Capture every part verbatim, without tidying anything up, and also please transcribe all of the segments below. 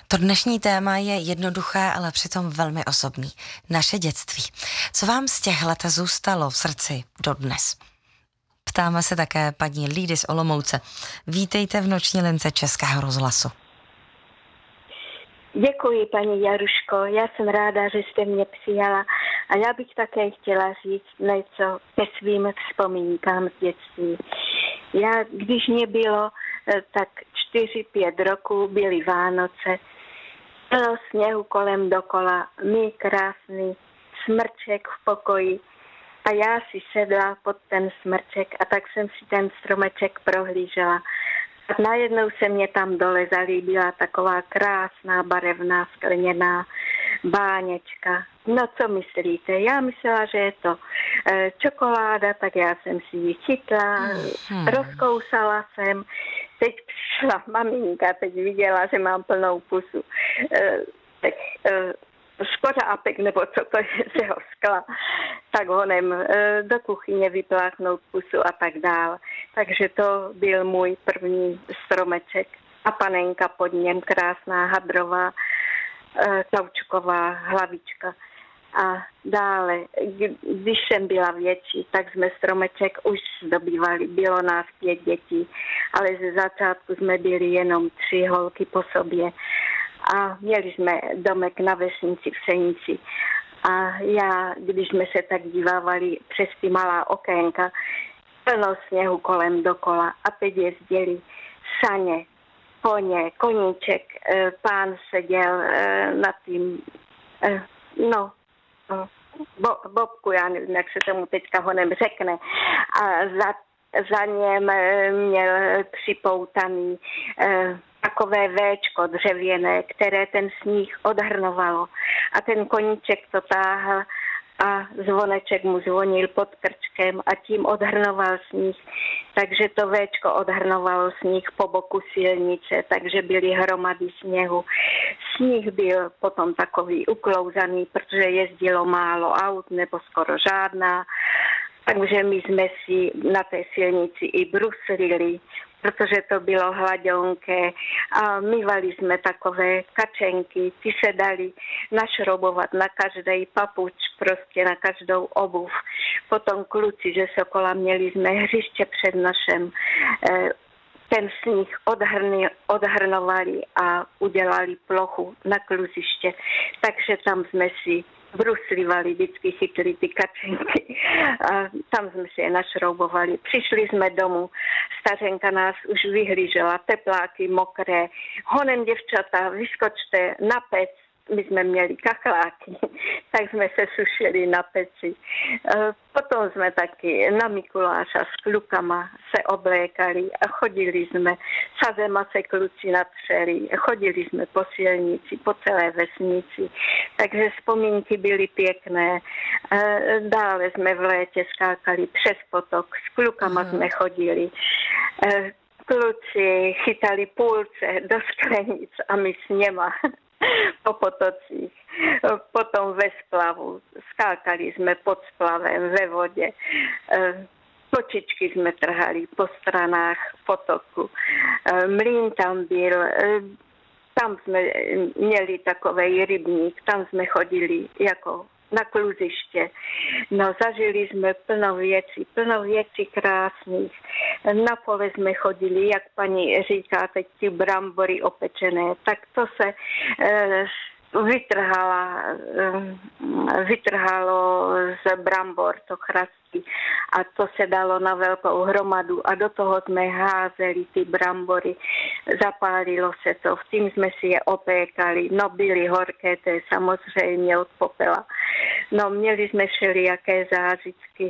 To dnešní téma je jednoduché, ale přitom velmi osobní. Naše dětství. Co vám z těch let zůstalo v srdci dodnes? Ptáme se také paní Lídy z Olomouce. Vítejte v Noční lince Českého rozhlasu. Děkuji, paní Jaruško. Já jsem ráda, že jste mě přijala. A já bych také chtěla říct něco ke svým vzpomínkám z dětství. Já, když mě bylo tak čtyři, pět roků, byly Vánoce, bylo sněhu kolem dokola, mý krásný smrček v pokoji a já si sedla pod ten smrček a tak jsem si ten stromeček prohlížela. A najednou se mě tam dole zalíbila taková krásná barevná skleněná báněčka. No co myslíte? Já myslela, že je to e, čokoláda, tak já jsem si ji chytla, hmm. rozkousala jsem. Teď přišla maminka, teď viděla, že mám plnou pusu. E, tak e, skořápek, nebo co to je, z jeho skla, tak honem e, do kuchyně vypláchnout pusu a tak dál. Takže to byl můj první stromeček. A panenka pod něm, krásná hadrová, e, kaučuková hlavička. A dále, když jsem byla větší, tak jsme stromeček už zdobývali. Bylo nás pět dětí, ale ze začátku jsme byli jenom tři holky po sobě. A měli jsme domek na vesnici v Senici. A já, když jsme se tak dívávali přes ty malá okénka, plno sněhu kolem dokola a teď jezdili saně, koně, koníček, pán seděl nad tím, no, bo, bobku, já nevím, jak se tomu teďka honem řekne, a za, za něm měl připoutaný takové véčko dřevěné, které ten sníh odhrnovalo. A ten koníček to táhl a zvoneček mu zvonil pod krčkem a tím odhrnoval sníh. Takže to véčko odhrnovalo sníh po boku silnice, takže byly hromady sněhu. Sníh byl potom takový uklouzaný, protože jezdilo málo aut nebo skoro žádná. Takže my jsme si na té silnici i bruslili, protože to bylo hladionké a mývali jsme takové kačenky, ty se dali našroubovat na každý papuč, prostě na každou obuv. Potom kluci ze Sokola měli jsme hřiště před našem, ten sníh odhrni, odhrnovali a udělali plochu na kluziště, takže tam jsme si bruslivali, vždycky chytli ty kačenky a tam jsme si je našroubovali. Přišli jsme domů, stařenka nás už vyhlížela, tepláky mokré, honem děvčata, vyskočte na pec, my jsme měli kachláky, tak jsme se sušili na peci. Potom jsme taky na Mikuláša s klukama se oblékali a chodili jsme, sazema se kluci natřeli, chodili jsme po silnici, po celé vesnici, takže vzpomínky byly pěkné. Dále jsme v létě skákali přes potok, s klukama mm. jsme chodili. Kluci chytali půlce do sklenic a my s něma po potocích, potom ve splavu. Skákali jsme pod splavem ve vodě. Kočičky jsme trhali po stranách potoku. Mlýn tam byl, tam jsme měli takovej rybník, tam jsme chodili jako na kluziště. No, zažili jsme plno věcí, plno věcí krásných. Na pole jsme chodili, jak paní říká, teď ty brambory opečené, tak to se eh, vytrhala, eh, vytrhalo z brambor to chrastí a to se dalo na velkou hromadu a do toho jsme házeli ty brambory, zapálilo se to, v tím jsme si je opékali, no byly horké, to je samozřejmě od popela. No, měli jsme všelijaké zážitky.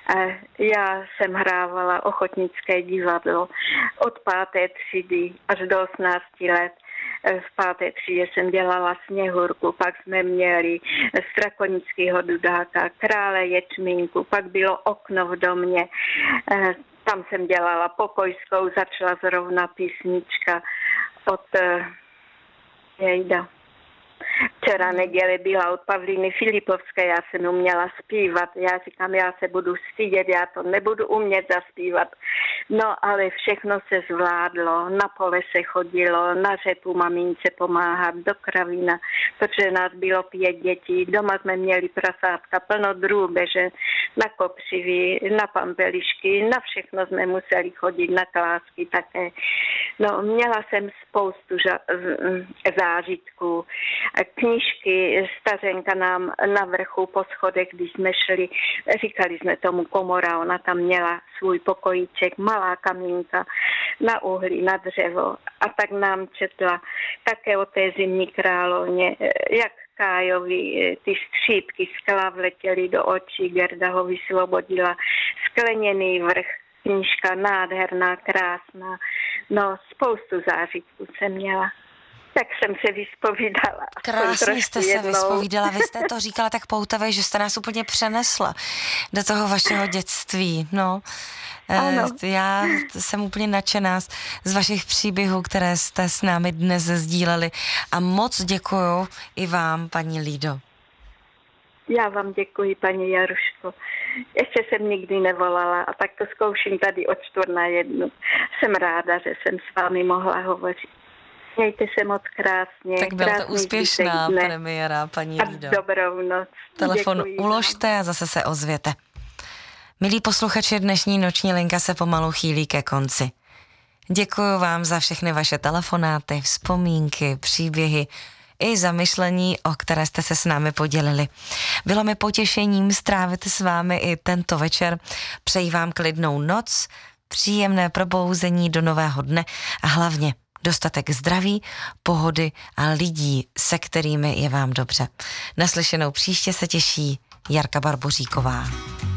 Já jsem hrávala ochotnické divadlo od páté třídy až do osmnácti let. V páté třídě jsem dělala Sněhurku, pak jsme měli Strakonického Dudáka, Krále ječmínku, pak bylo Okno v domě. Tam jsem dělala pokojskou, začala zrovna písnička od Jejda. Včera neděle byla od Pavlíny Filipovské, já jsem uměla zpívat. Já říkám, já se budu stydět, já to nebudu umět zaspívat. No ale všechno se zvládlo, na pole se chodilo, na řepu mamince pomáhat, do kravína, protože nás bylo pět dětí. Doma jsme měli prasátka, plno drůbeže, na kopřivy, na pampelišky, na všechno jsme museli chodit, na klásky také. No, měla jsem spoustu ža- zážitků. Knížky, stařenka nám na vrchu po schodech, když jsme šli, říkali jsme tomu komora, ona tam měla svůj pokojíček, malá kamínka na uhlí, na dřevo. A tak nám četla také o té zimní královně, jak Kájovi ty střípky skla vletěly do očí, Gerda ho vysvobodila, skleněný vrch, knížka nádherná, krásná. No, spoustu zážitků jsem měla. Tak jsem se vyspovídala. Krásně jste se jednou. vyspovídala. Vy jste to říkala tak poutavě, že jste nás úplně přenesla do toho vašeho dětství. No, Ano. já jsem úplně nadšená z vašich příběhů, které jste s námi dnes sdíleli. A moc děkuju i vám, paní Lído. Já vám děkuji, paní Jaruško. Ještě jsem nikdy nevolala a tak to zkouším tady od čtvrt na jednu. Jsem ráda, že jsem s vámi mohla hovořit. Mějte se moc krásně. Tak byla to úspěšná premiéra, paní Lído. A dobrou noc. Telefon Děkuji uložte a zase se ozvěte. Milí posluchači, dnešní noční linka se pomalu chýlí ke konci. Děkuji vám za všechny vaše telefonáty, vzpomínky, příběhy i zamyšlení, o které jste se s námi podělili. Bylo mi potěšením strávit s vámi i tento večer. Přeji vám klidnou noc, příjemné probouzení do nového dne a hlavně dostatek zdraví, pohody a lidí, se kterými je vám dobře. Naslyšenou příště se těší Jarka Barboříková.